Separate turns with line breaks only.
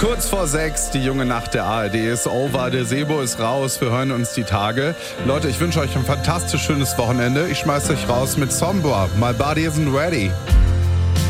Kurz vor 6, die junge Nacht der ARD ist over, der Sebo ist raus, wir hören uns die Tage. Leute, ich wünsche euch ein fantastisch schönes Wochenende. Ich schmeiß euch raus mit Sombra, My Body Isn't Ready.